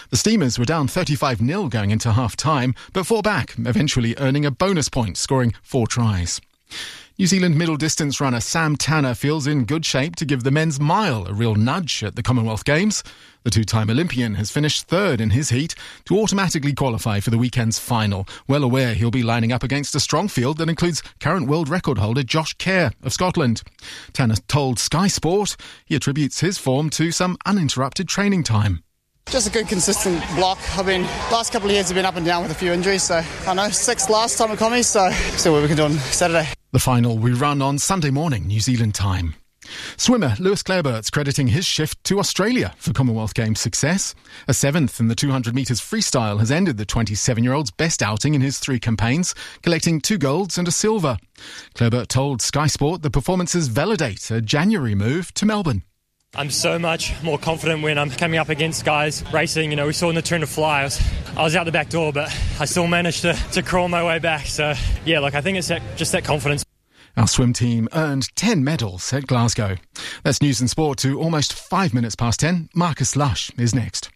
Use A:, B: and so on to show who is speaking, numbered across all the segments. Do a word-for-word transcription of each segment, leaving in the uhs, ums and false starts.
A: The Steamers were down thirty-five nil going into half-time, but fought back, eventually earning a bonus point, scoring four tries. New Zealand middle distance runner Sam Tanner feels in good shape to give the men's mile a real nudge at the Commonwealth Games. The two-time Olympian has finished third in his heat to automatically qualify for the weekend's final, well aware he'll be lining up against a strong field that includes current world record holder Josh Kerr of Scotland. Tanner told Sky Sport he attributes his form to some uninterrupted training time.
B: Just a good, consistent block. I mean, last couple of years have been up and down with a few injuries, so I know sixth last time at Commies, so see what we can do on Saturday.
A: The final we run on Sunday morning, New Zealand time. Swimmer Lewis Clarebert's crediting his shift to Australia for Commonwealth Games success. A seventh in the two hundred metres freestyle has ended the twenty-seven-year-old's best outing in his three campaigns, collecting two golds and a silver. Clarebert told Sky Sport the performances validate a January move to Melbourne.
C: I'm so much more confident when I'm coming up against guys racing. You know, we saw in the turn to fly, I was, I was out the back door, but I still managed to, to crawl my way back. So, yeah, look, I think it's that, just that confidence.
A: Our swim team earned ten medals at Glasgow. That's news and sport to almost five minutes past ten. Marcus Lush is next.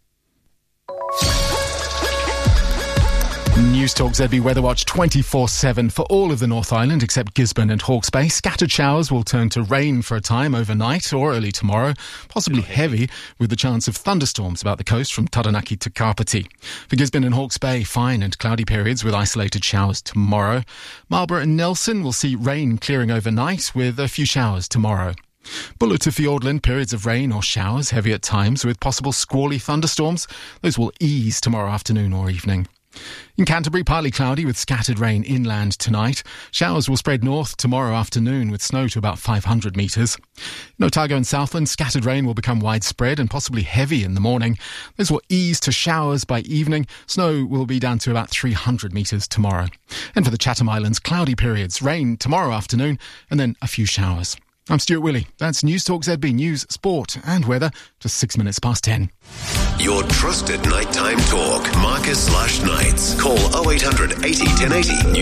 A: News Talk Z B Weather Watch twenty-four seven for all of the North Island except Gisborne and Hawke's Bay. Scattered showers will turn to rain for a time overnight or early tomorrow, possibly heavy with the chance of thunderstorms about the coast from Taranaki to Kapiti. For Gisborne and Hawke's Bay, fine and cloudy periods with isolated showers tomorrow. Marlborough and Nelson will see rain clearing overnight with a few showers tomorrow. Buller to Fiordland, periods of rain or showers, heavy at times with possible squally thunderstorms. Those will ease tomorrow afternoon or evening. In Canterbury, partly cloudy with scattered rain inland tonight. Showers will spread north tomorrow afternoon with snow to about five hundred metres. In Otago and Southland, scattered rain will become widespread and possibly heavy in the morning. Those will ease to showers by evening. Snow will be down to about three hundred metres tomorrow. And for the Chatham Islands, cloudy periods, rain tomorrow afternoon and then a few showers. I'm Stuart Willey. That's News Talk Z B News, Sport and Weather, just six minutes past ten.
D: Your trusted nighttime talk. Marcus Lush Nights. Call oh eight hundred eighty ten eighty.